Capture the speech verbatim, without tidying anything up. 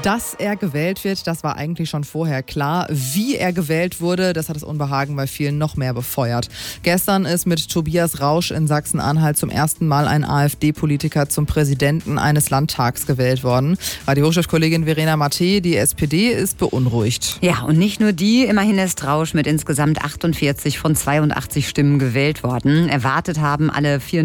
Dass er gewählt wird, das war eigentlich schon vorher klar. Wie er gewählt wurde, das hat das Unbehagen bei vielen noch mehr befeuert. Gestern ist mit Tobias Rausch in Sachsen-Anhalt zum ersten Mal ein AfD-Politiker zum Präsidenten eines Landtags gewählt worden. Radio-Hochschulkollegin Verena Mattei, die S P D ist beunruhigt. Ja, und nicht nur die. Immerhin ist Rausch mit insgesamt achtundvierzig von zweiundachtzig Stimmen gewählt worden. Erwartet haben alle vier